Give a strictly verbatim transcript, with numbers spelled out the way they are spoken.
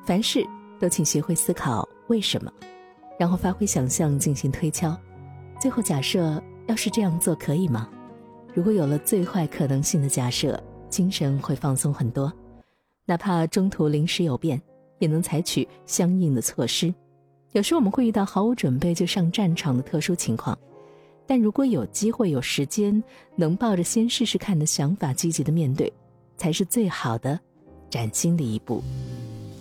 凡事都请学会思考为什么，然后发挥想象进行推敲，最后假设要是这样做可以吗？如果有了最坏可能性的假设，精神会放松很多，哪怕中途临时有变，也能采取相应的措施。有时我们会遇到毫无准备就上战场的特殊情况，但如果有机会有时间，能抱着先试试看的想法积极的面对，才是最好的崭新的一步。